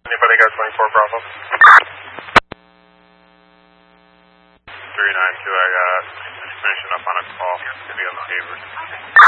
Anybody got 24 Bravo? 392, I got just finishing up on a call. It's going to be on the Havers.